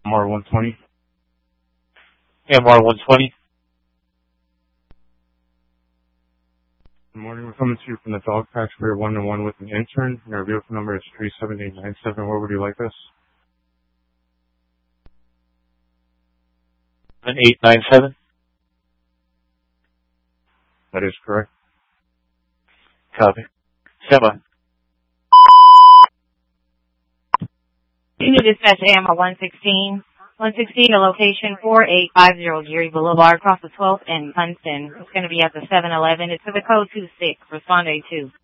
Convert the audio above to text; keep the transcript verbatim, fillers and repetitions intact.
M R one twenty. M R one twenty. Good morning. We're coming to you from the dog patch. We're one to one with an intern. And our vehicle number is three seven eight nine seven. Where would you like this? An eight nine seven. That is correct. Copy. Semi. Unit dispatch A M R one sixteen. one sixteen, the location four eight five zero Geary Boulevard, across the twelfth and Punson. It's going to be at the seven eleven. It's for the code two six. Respond A two.